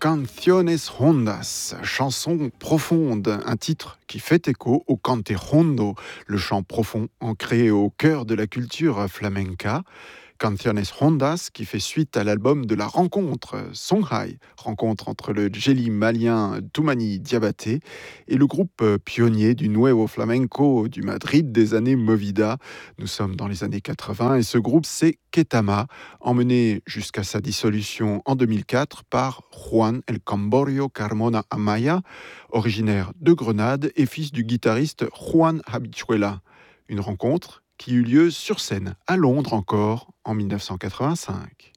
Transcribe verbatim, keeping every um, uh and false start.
Canciones Hondas, chanson profonde, un titre qui fait écho au cante hondo, le chant profond ancré au cœur de la culture flamenca. Canciones Hondas qui fait suite à l'album de la rencontre Songhai, rencontre entre le djeli malien Toumani Diabaté et le groupe pionnier du Nuevo Flamenco du Madrid des années Movida. Nous sommes dans les années quatre-vingts et ce groupe c'est Ketama, emmené jusqu'à sa dissolution en deux mille quatre par Juan El Camborio Carmona Amaya, originaire de Grenade et fils du guitariste Juan Habichuela. Une rencontre qui eut lieu sur scène à Londres encore en mille neuf cent quatre-vingt-cinq.